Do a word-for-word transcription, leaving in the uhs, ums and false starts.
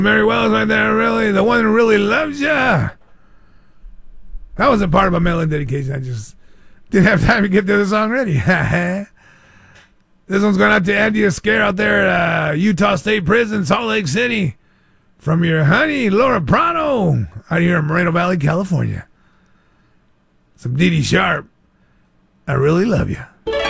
Mary Wells right there, really, the one who really loves ya. That was a part of my mail-in dedication. I just didn't have time to get to the song ready. This one's going out to Andy Scare out there at uh, Utah State Prison, Salt Lake City. From your honey, Laura Prano, out here in Moreno Valley, California. Some Dee Dee Sharp. I really love you.